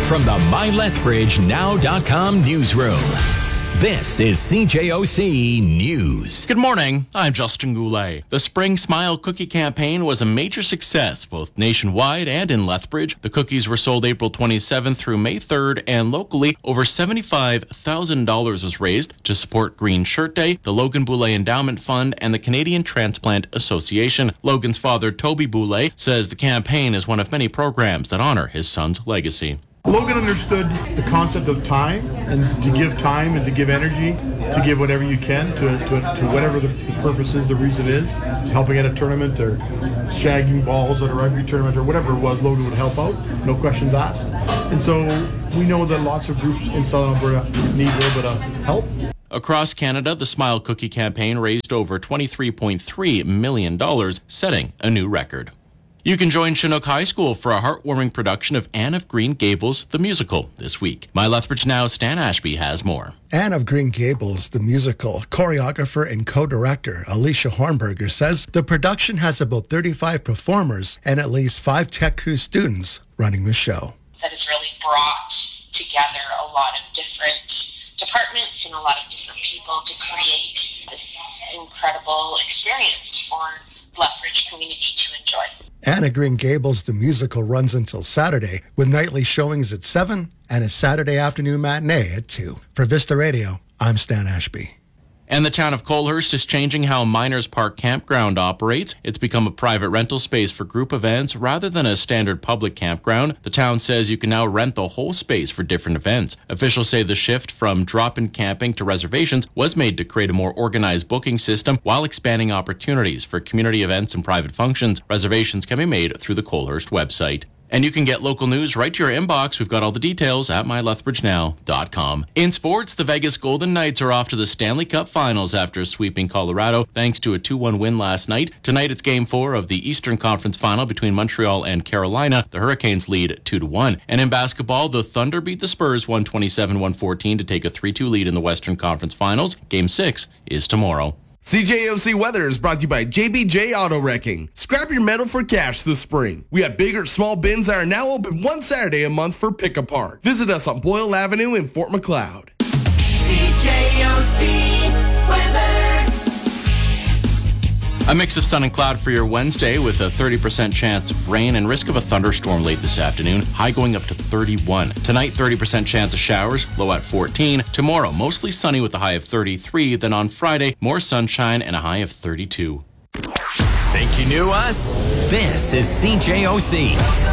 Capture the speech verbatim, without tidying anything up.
from the My Lethbridge Now dot com newsroom. This is C J O C News. Good morning. I'm Justin Goulet. The Spring Smile Cookie campaign was a major success, both nationwide and in Lethbridge. The cookies were sold April twenty-seventh through May third, and locally, over seventy-five thousand dollars was raised to support Green Shirt Day, the Logan Boulay Endowment Fund, and the Canadian Transplant Association. Logan's father, Toby Boulay, says the campaign is one of many programs that honor his son's legacy. Logan understood the concept of time, and to give time and to give energy, to give whatever you can to, to, to whatever the, the purpose is, the reason is, helping at a tournament or shagging balls at a rugby tournament or whatever it was, Logan would help out, no questions asked. And so we know that lots of groups in Southern Alberta need a little bit of help. Across Canada, the Smile Cookie campaign raised over twenty-three point three million dollars, setting a new record. You can join Chinook High School for a heartwarming production of Anne of Green Gables, the musical, this week. My Lethbridge Now, Stan Ashby has more. Anne of Green Gables, the musical, choreographer and co-director Alicia Hornberger says the production has about thirty-five performers and at least five Tech Crew students running the show. That has really brought together a lot of different departments and a lot of different people to create this incredible experience for Lethbridge community to enjoy. Anne of Green Gables, the musical, runs until Saturday with nightly showings at seven and a Saturday afternoon matinee at two. For Vista Radio, I'm Stan Ashby. And the town of Colehurst is changing how Miners Park Campground operates. It's become a private rental space for group events rather than a standard public campground. The town says you can now rent the whole space for different events. Officials say the shift from drop-in camping to reservations was made to create a more organized booking system while expanding opportunities for community events and private functions. Reservations can be made through the Colehurst website. And you can get local news right to your inbox. We've got all the details at my lethbridge now dot com. In sports, the Vegas Golden Knights are off to the Stanley Cup Finals after sweeping Colorado thanks to a two one win last night. Tonight it's Game four of the Eastern Conference Final between Montreal and Carolina. The Hurricanes lead two to one. And in basketball, the Thunder beat the Spurs one twenty-seven to one fourteen to take a three two lead in the Western Conference Finals. Game six is tomorrow. C J O C Weather is brought to you by J B J Auto Wrecking. Scrap your metal for cash this spring. We have big or small bins that are now open one Saturday a month for pick-apart. Visit us on Boyle Avenue in Fort Macleod. C J O C Weather. A mix of sun and cloud for your Wednesday with a thirty percent chance of rain and risk of a thunderstorm late this afternoon, high going up to thirty-one. Tonight, thirty percent chance of showers, low at fourteen. Tomorrow, mostly sunny with a high of thirty-three. Then on Friday, more sunshine and a high of thirty-two. Think you knew us? This is C J O C.